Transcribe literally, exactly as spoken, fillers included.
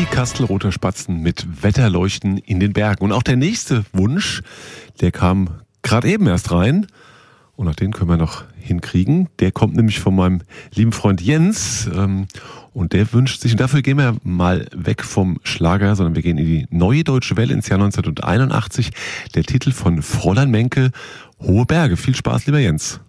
Die Kastelruther Spatzen mit Wetterleuchten in den Bergen. Und auch der nächste Wunsch, der kam gerade eben erst rein. Und auch den können wir noch hinkriegen. Der kommt nämlich von meinem lieben Freund Jens. Und der wünscht sich, und dafür gehen wir mal weg vom Schlager, sondern wir gehen in die Neue Deutsche Welle ins Jahr neunzehnhunderteinundachtzig. Der Titel von Fräulein Menke, Hohe Berge. Viel Spaß, lieber Jens.